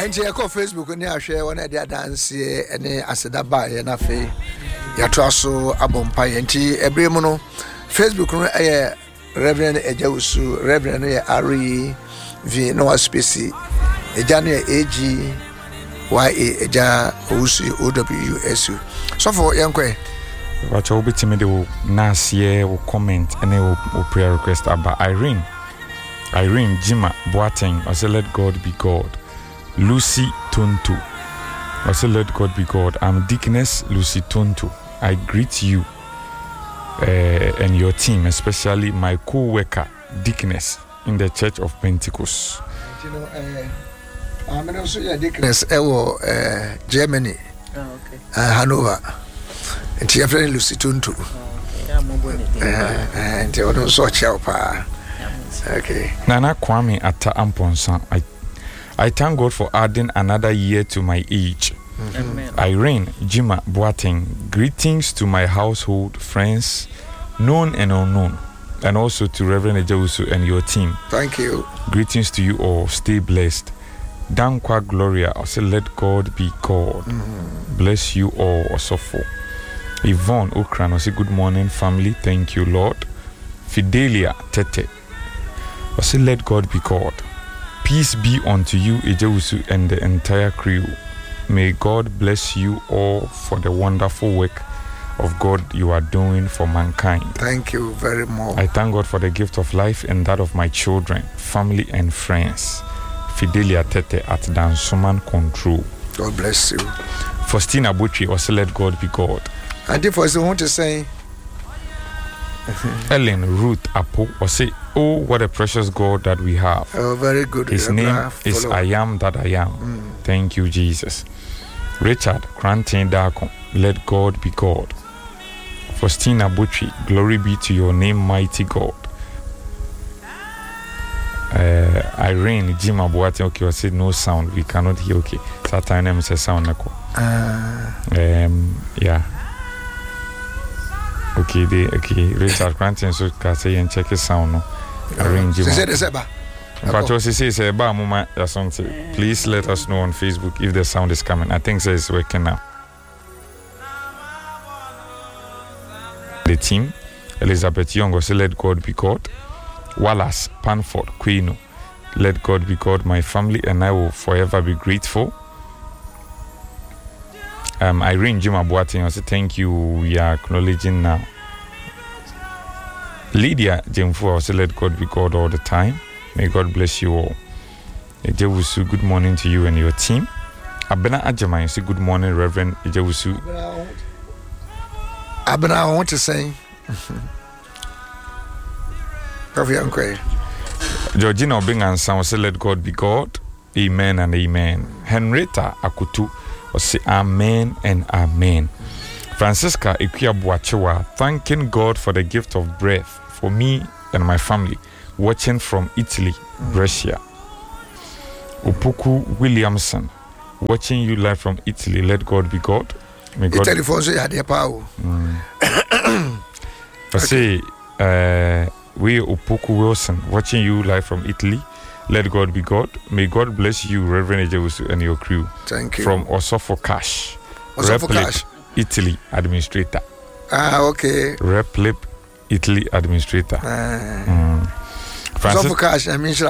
And you go Facebook ni ahwe wona dia dance ene aseda ba ye na fe ya to aso abompa ye nti ebrem no Facebook no Reverend Ejawusu Reverend Ari V no space eja no AG YA eja Owusu OWSU so for yankwe what you be me de na see wo comment ene wo prayer request about Irene Jima Boateng I say let God be God. Lucy Tonto I say let God be God. I'm Dickness Lucy Tonto. I greet you and your team, especially my co-worker Dickness in the Church of Pentecost. You know, I'm also Dickness Germany. Oh, okay. Hanover. And your friend Lucy Tonto. And you don't sort out. Okay. Nana Kwame Ata Amponsan. I thank God for adding another year to my age. Amen. Irene Jima Boateng, greetings to my household, friends, known and unknown, and also to Reverend Ejawusu and your team. Thank you. Greetings to you all. Stay blessed. Dankwa Gloria, I say let God be God. Bless you all, Osofo. Yvonne Okran, I say good morning, family. Thank you, Lord. Fidelia Tete, I say let God be God. Peace be unto you, Ejawusu, and the entire crew. May God bless you all for the wonderful work of God you are doing for mankind. Thank you very much. I thank God for the gift of life and that of my children, family, and friends. Fidelia Tete at Dansuman Control. God bless you. Faustina Butchi also let God be God. And if I want to say, Ellen Ruth Apo or say, oh, what a precious God that we have. Oh, very good. His name is I Am That I Am. Thank you, Jesus. Richard Crantin Darko, let God be God. Faustina Butchi, glory be to your name, mighty God. Irene Jima Boateng, okay, I said no sound, we cannot hear. Okay, that time name says sound. Yeah. Okay, Richard Crantin so can say and check his sound. No, Irene Jima. But also say mama something. Please let us know on Facebook if the sound is coming. I think it's working now. The team, Elizabeth Young also let God be God. Wallace Panford Quino, let God be God. My family and I will forever be grateful. Irene Jima Boateng also thank you. We are acknowledging now. Lydia Jemfu also let God be God all the time. May God bless you all. Ejawusu, good morning to you and your team. Abena Ajama, say good morning, Reverend Ejawusu. Abena, I want to say, Georgina Obingan Sound, say let God be God. Amen and amen. Henrietta Akutu, say amen and amen. Francisca Ikuya Buachewa, thanking God for the gift of breath for me and my family. Watching from Italy, Brescia. Upuku Williamson, watching you live from Italy. Let God be God. May God. Telephone say had their power. I say, we Upuku Wilson, watching you live from Italy. Let God be God. May God bless you, Reverend Ejawusu, and your crew. Thank you. From Osofo Cash, Osofo Cash, Italy administrator. Okay. Replip, Italy administrator. Osofo Cash, I mean,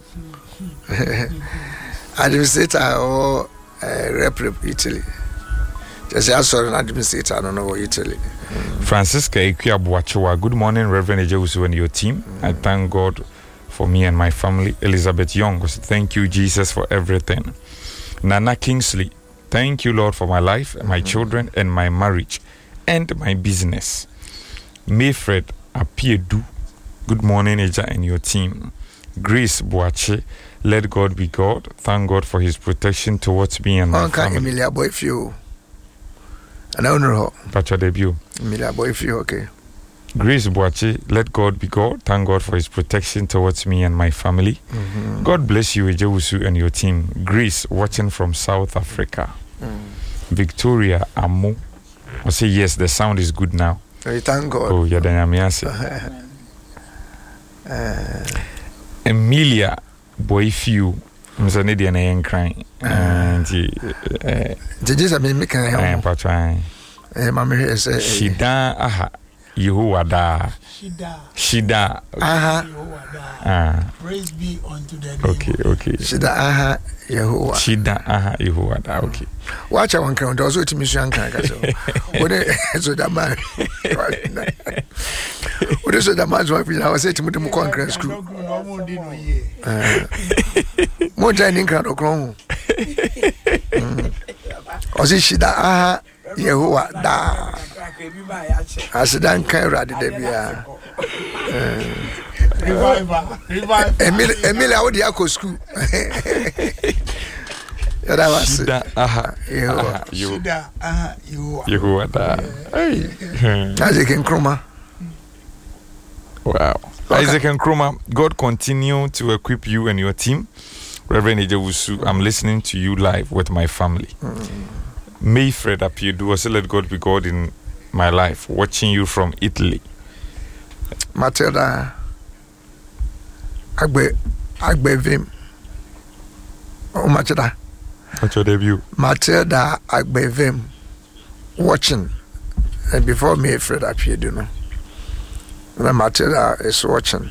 administrator or Replip, Italy. Just I saw an administrator, I don't know what Italy. Francisca Ikuya Buachewa, good morning, Reverend Ejawusu, and your team. I thank God for me and my family. Elizabeth Young, thank you, Jesus, for everything. Nana Kingsley, thank you, Lord, for my life, my children, and my marriage, and my business. Mayfred Apiedu, good morning, Eja, and your team. Grace Boache, let God be God. Thank God for his protection towards me and my family. Emilia Boyfew. And I don't know. But your debut. Emilia Boyfew, okay. Grace Boache, let God be God. Thank God for his protection towards me and my family. God bless you, Ejawusu, and your team. Grace, watching from South Africa. Victoria Amo, I say yes, the sound is good now. Thank God. Oh, Yadanyamiase. Emilia Boyfew, Mr. Nidia and crying. Jesus, me can help. Patron. Mammy says, Shida, aha, Yehuwada. Shida. Aha. Praise be unto the name. Okay. Shida, aha, Yehuwa. Shida, aha, Yehuwada. Okay. Watch our count, also to Miss Yanka. What is that man? What is that man's wife? I was saying to the Congress school. More dining crowd of Chrome. Or see Shida, aha. Yehuwa da asidan kan rade da bia Emile awodi akọ school yada was Shida aha Yehuwa da Isaac Nkrumah. Wow. Okay. Isaac Nkrumah, God continue to equip you and your team. Reverend Ejewusu, I'm listening to you live with my family. Mayfred Apiedu, I say let God be God in my life. Watching you from Italy. Matilda Agbevim. Oh, Matilda. What's your debut? Matilda Agbevim. Watching. And before Mayfred Apiedu, no. Then Matilda is watching.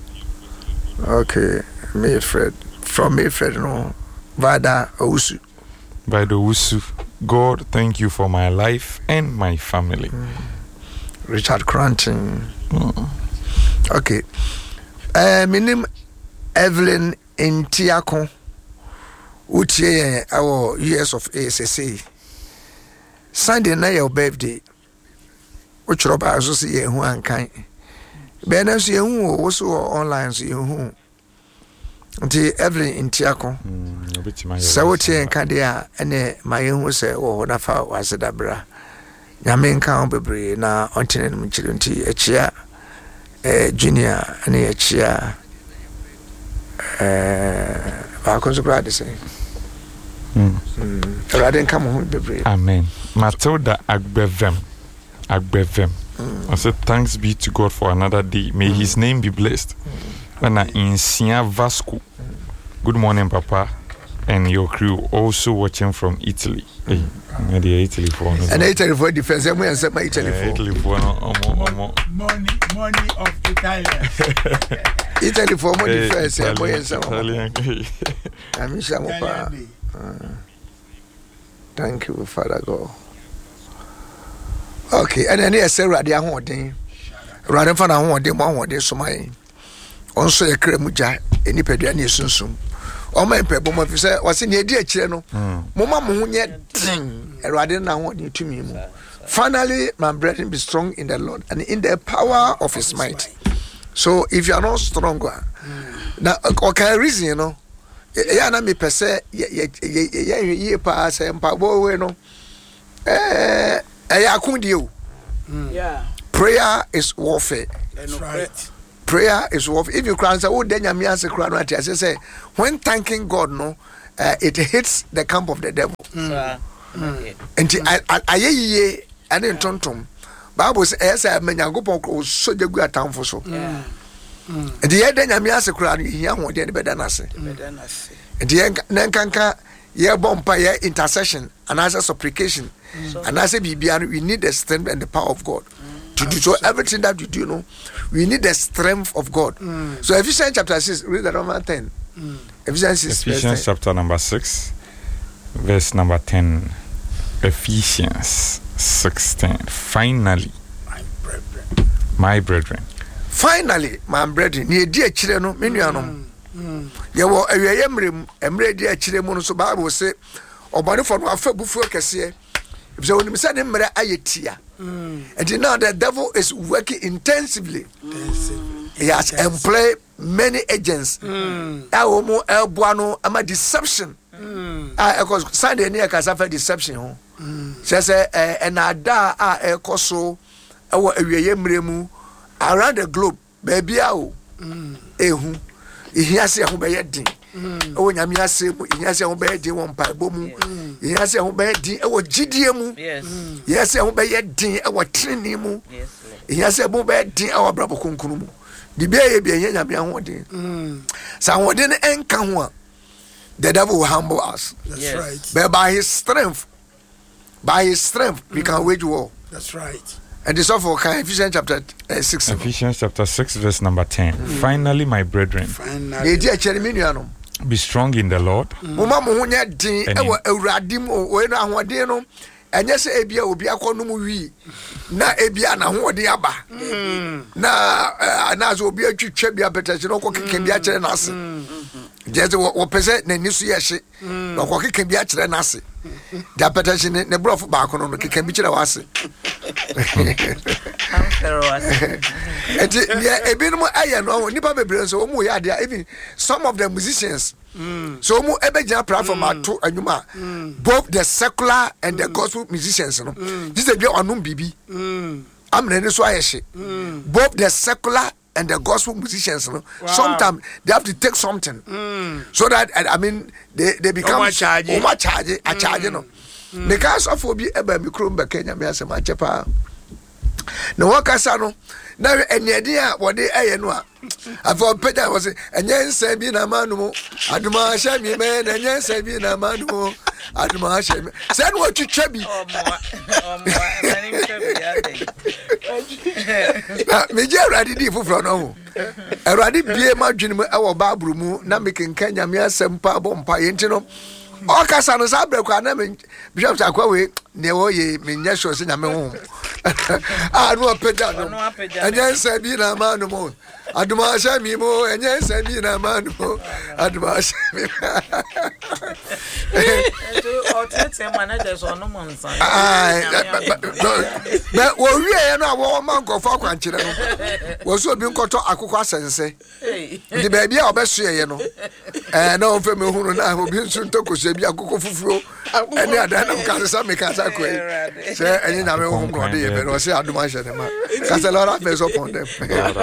Okay, Mayfred. From Mayfred, no. Vada Owusu. By the Wusu. God, thank you for my life and my family. Richard Cranton. Okay. My name Evelyn Ntiako. Utie our years of ASSA. Sunday night your birthday. Which Rob also see who and kind. Benas you also online see who. Nti Evelyn Ntiako. Sawoti enkadia ene mayehu se wo nafa wasedabra. Nyame nka bebre na ontene mchiri nti echia junior ene echia ba konso grade se. Rade nka mo bebre. Amen. Matilda Agbevem. I said thanks be to God for another day. May his name be blessed. When I in Sia Vasco. Good morning, Papa, and your crew also watching from Italy. Maybe Italy for and Italy for defense. I'm going to say my Italy for money of Italian. Italy for more defense. I'm Italian. Thank you, Father God. Okay, and then yes, Radia Holding. Rather than one day, so my also a cremuja, any pediani sunsum. All my people, my say, was in the dear channel. Mama Munya ding, and rather than I want you to me. Finally, my brethren, be strong in the Lord and in the power of his might. So if you are not stronger, now, okay, reason, you know, yeah, me per se, ye pass and pabo, no. Yeah. Prayer is warfare. That's right. Prayer is warfare. If you cry and say, oh, then you answer cry right. I say, when thanking God, no, it hits the camp of the devil. And I didn't turn to Bible says, I mean, I go for so the good time for so. And the end, then you answer cry, you want any better than us. And the end, Nankanka, yeah, bumpire intercession and answer supplication. And I say, we need the strength and the power of God to do so. Everything that we do, you know, we need the strength of God. So Ephesians chapter 6, read the Roman 10. Ephesians chapter number 6, verse number 10. Ephesians 6:10. Finally, my brethren. Finally, my brethren. Ye dear children, minianum. Ye were a emre dear children, so Bible say, or body for a fair before Cassia. So when we said him, and now the devil is working intensively. He has employed many agents. Elmo, Elbuano, ama deception. Because Sunday near Casafa deception. Says and Ada a coso around the globe, baby. Ehu, he has a home. Oh, Yamia say, he has a bed, you won't buy boom. He has a bed, our GDM. Yes, I obey a din, our trinimu. He has a bed, our bravo concrum. The baby, Yamia wanting. Someone didn't encounter the devil will humble us. That's right. But by his strength, we can wage war. That's right. And this of Ephesians chapter 6. Ephesians chapter 6, verse number 10. Finally, my brethren, Finally. be strong in the Lord. And yes, Abia will be a conumui. Na Abia na hodi aba. Na Nazo be a chebia better, no cocky can be a nasi. Just what present the news yeshi. No cocky can be a nasi. The petition in the broth back on the can be chawasi. A bit more iron or Nipa Brains or Muyadia, even some of the musicians. So mu ebeja platform ato anuma both the secular and the gospel musicians no this is be onum bibi amne so ayeshi both the secular and the gospel musicians no sometimes they have to take something so that I mean they become charge no because of obi eba mikro mba Kenya me asema chepa na wakasa no na enyedi a wode eye no a afọ peda was enyensa bi na manu aduma hye mi me na enyensa bi na manu aduma hye mi se no twetwa bi me je awrade di fufuro no ho awrade bie madwene mu e wo baaburu mu na mekenka nyame asem pa bompa yenti no o kasa no sa brekwa na me bishop akwa we ne wo ye me nya sure se nyame ho no peda no enyensa bi na manu mo aduma hye mi mo enyensa bi na manu aduma hye mi o tete manager so no monsa but wo wie no awo man ko fa kwankyere no wo so bi nkoto akokọ asense di ba bia obeso ye no na o fe me hunu na obi nsu ntokose bi akokọ fufuro ene ada na mkasa me kasa ko se eni na me hunu no de ye be no se aduma hye ne ma kasa lora me so pon dem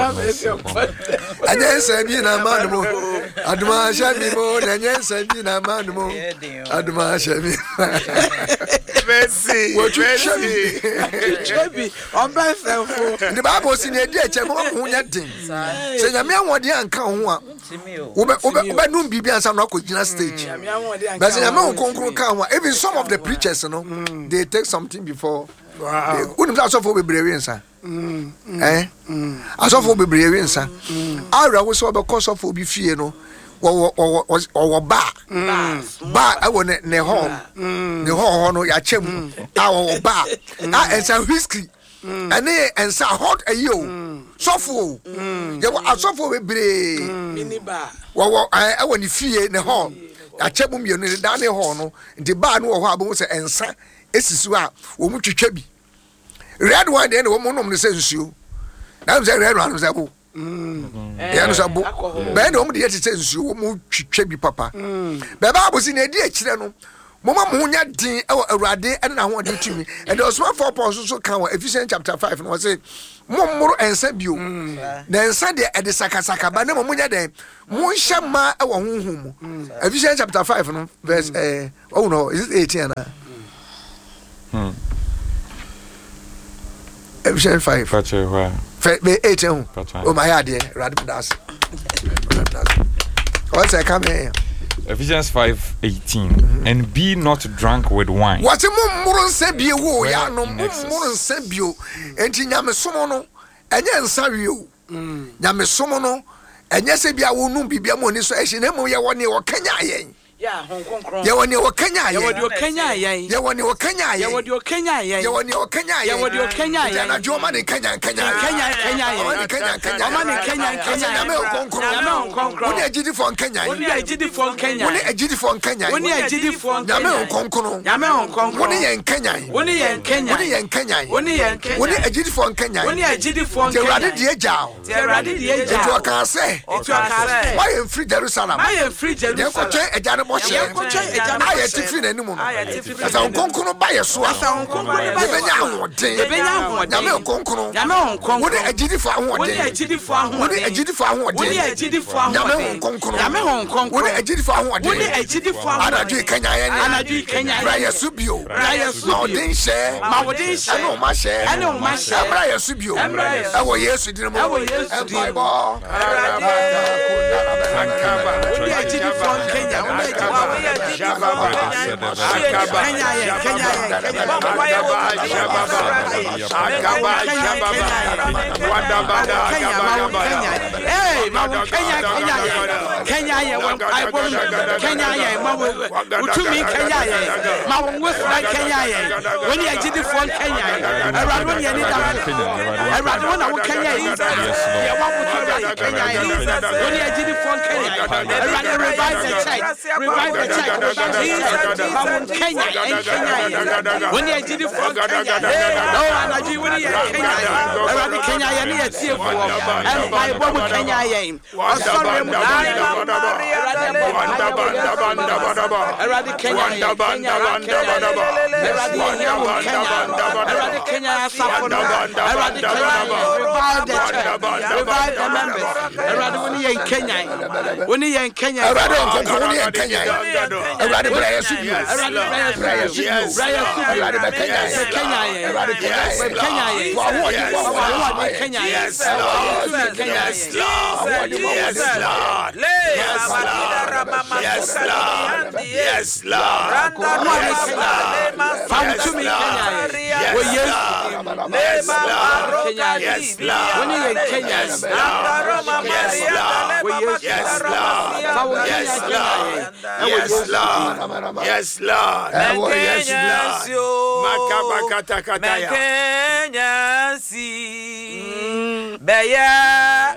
enyensa bi na manu mo aduma hye mi mo enyensa bi na manu mo aduma hye mi Mercy. Chebi on by self. The Bible say na dey che mo hunya din. Say nyame anwode anka ho a. Obe num bibia ansa na akogina stage. But say nyame onkonkron ka ho. Even some of the preachers no, they take something before. Wow. Unim sa so for bebrebe nsa. Asofo bebrebe nsa. Ara wo so be cause of obi fie no. Or bar I want ne home no ya chem our bar and some whiskey and some hot a yo sofo you are sofo bebre mini bar I want the fee ne home ya chem you ne down the hall no the bar no ho abo say ensa esisu a wo mu twetwa bi red wine dey no mo nom ne say nsuo na say red wine say bo no sabo be no mo de yete nsuo mo twetwa bi papa be ba bo si na di akire no mo ma mo nya din e awurade ene na ho de tumi and there was 4 points so kan Ephesians chapter 5 no say mo mmoro ensa bio na ensa de e de sakasaka ba na mo nya de mo hye ma e wo honhom mo Ephesians chapter 5 no verse oh no is it 18 na Ephesians 5 18 oh my idea Radmas what's I come here Ephesians 5:18 and be not drunk with wine. What a murun sebie wo ya no murun sebio enti nyame somo no enye nsawio nyame somo no enye sebia wo num bibia mo ni so ehye na mo ye woni wo kanya ayen ya honkonkron ye woni wo kanya ayen ye wodi wo kanya ayen ye woni wo kanya ayen ye wodi wo kanya ayen ye woni wo kanya ayen ye wodi wo kanya ayen na joma ni kanya ayen kanya nyame honkonkron woni agidi fo kanya woni agidi fo kanya woni agidi fo kanya woni agidi fo nyame honkonkron woni yen kanya woni yen kanya woni yen kanya woni yen kanya woni agidi fo kanya woni agidi fo kanya Erade die jao Erade die jao eto kan se why in free Jerusalem ye ko che ejane mo she aye tifi na nimu no asa honkonkron ba ye so asa honkonkron ba ye benya ahoden nyame honkonkron woni agidi fo ahoden woni agidi fo ahoden nyame honkonkron woni agidi fo ahoden anadu kanya ye bra yesu bio ma odin she ano ma she bra yesu bio ewo yesu din mo Bible woni agidi fo kanya Beya